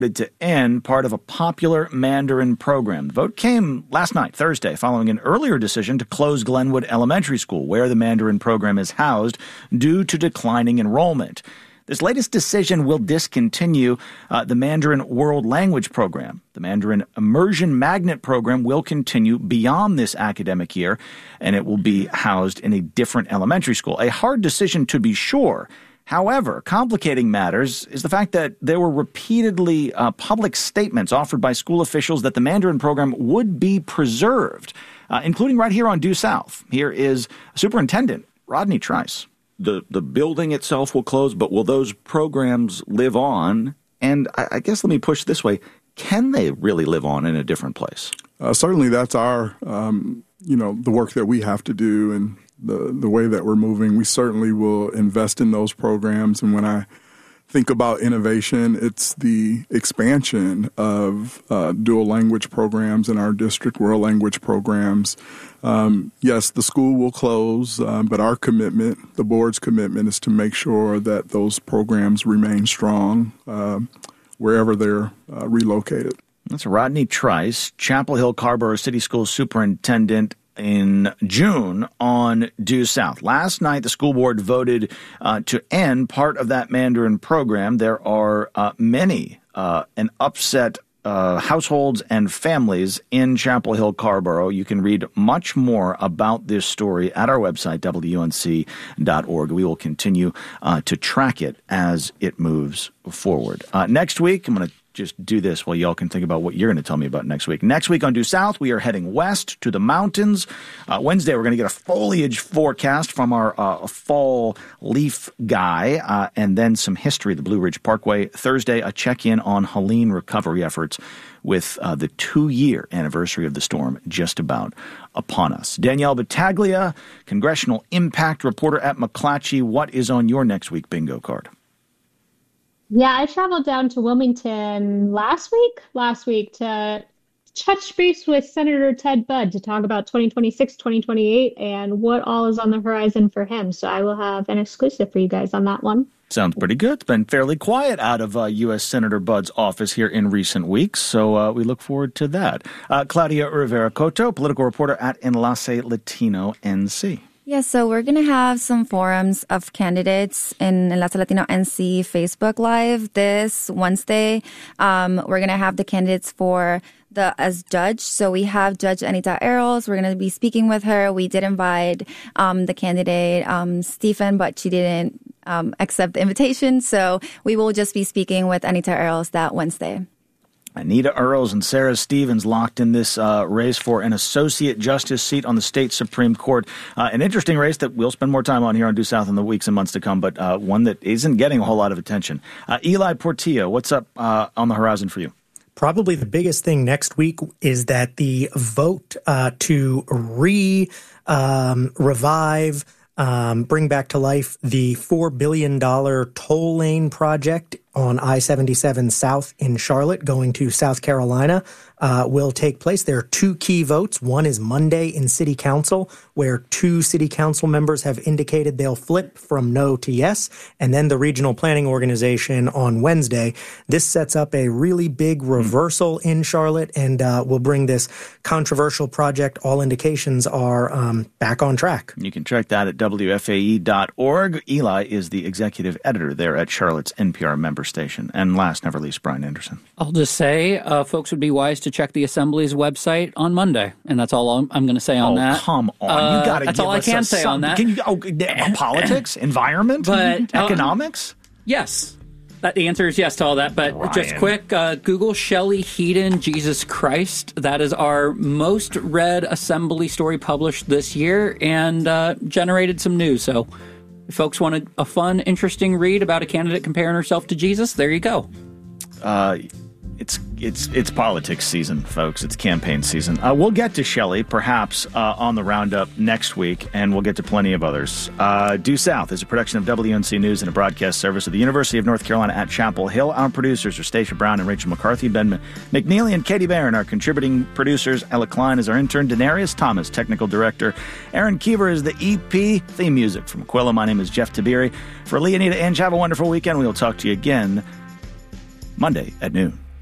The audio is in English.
to end part of a popular Mandarin program. The vote came last night, Thursday, following an earlier decision to close Glenwood Elementary School, where the Mandarin program is housed, due to declining enrollment. This latest decision will discontinue the Mandarin World Language Program. The Mandarin Immersion Magnet Program will continue beyond this academic year, and it will be housed in a different elementary school. A hard decision, to be sure. However, complicating matters is the fact that there were repeatedly public statements offered by school officials that the Mandarin program would be preserved, including right here on Due South. Here is Superintendent Rodney Trice. The building itself will close, but will those programs live on? And I guess let me push this way. Can they really live on in a different place? Certainly that's our, the work that we have to do and the way that we're moving. We certainly will invest in those programs. And when I think about innovation, it's the expansion of dual language programs in our district, world language programs. Yes, the school will close, but our commitment, the board's commitment, is to make sure that those programs remain strong wherever they're relocated. That's Rodney Trice, Chapel Hill Carrboro City Schools Superintendent, in June on Due South. Last night, the school board voted to end part of that Mandarin program. There are many and upset households and families in Chapel Hill Carrboro. You can read much more about this story at our website, WUNC.org. We will continue to track it as it moves forward. Next week, I'm going to just do this while y'all can think about what you're going to tell me about next week. Next week on Due South, we are heading west to the mountains. Wednesday, we're going to get a foliage forecast from our fall leaf guy, and then some history of the Blue Ridge Parkway. Thursday, a check-in on Helene recovery efforts with the 2-year anniversary of the storm just about upon us. Danielle Battaglia, Congressional Impact reporter at McClatchy. What is on your next week bingo card? Yeah, I traveled down to Wilmington last week to touch base with Senator Ted Budd to talk about 2026, 2028, and what all is on the horizon for him. So I will have an exclusive for you guys on that one. Sounds pretty good. It's been fairly quiet out of U.S. Senator Budd's office here in recent weeks, so we look forward to that. Claudia Rivera-Cotto, political reporter at Enlace Latino NC. Yeah, so we're going to have some forums of candidates in Enlace Latino NC Facebook Live this Wednesday. We're going to have the candidates as judge. So we have Judge Anita Earls. We're going to be speaking with her. We did invite the candidate, Stephen, but she didn't accept the invitation. So we will just be speaking with Anita Earls that Wednesday. Anita Earls and Sarah Stevens locked in this race for an associate justice seat on the state Supreme Court. An interesting race that we'll spend more time on here on Due South in the weeks and months to come, but one that isn't getting a whole lot of attention. Eli Portillo, what's up on the horizon for you? Probably the biggest thing next week is that the vote to revive, bring back to life the $4 billion toll lane project on I-77 South in Charlotte going to South Carolina will take place. There are 2 key votes. One is Monday in City Council, where 2 City Council members have indicated they'll flip from no to yes, and then the Regional Planning Organization on Wednesday. This sets up a really big reversal in Charlotte and will bring this controversial project, all indications are back on track. You can track that at WFAE.org. Eli is the executive editor there at Charlotte's NPR member station. And last, never least, Brian Anderson. I'll just say folks would be wise to check the Assembly's website on Monday, and that's all I'm going to say on that. Oh, come on. You got to That's all I can say on that. Can you, politics, environment, economics? Yes. The answer is yes to all that, but Brian. Just quick, Google Shelley Heaton, Jesus Christ. That is our most read Assembly story published this year and generated some news. So if folks wanted a fun, interesting read about a candidate comparing herself to Jesus, there you go. It's politics season, folks. It's campaign season. We'll get to Shelley, perhaps, on the roundup next week, and we'll get to plenty of others. Due South is a production of WUNC News and a broadcast service of the University of North Carolina at Chapel Hill. Our producers are Stacia Brown and Rachel McCarthy. Ben McNeely and Katie Barron are contributing producers. Ella Klein is our intern. Denarius Thomas, technical director. Aaron Kiever is the EP. Theme music from Aquila. My name is Jeff Tabiri. For Leonida Inge, have a wonderful weekend. We will talk to you again Monday at noon.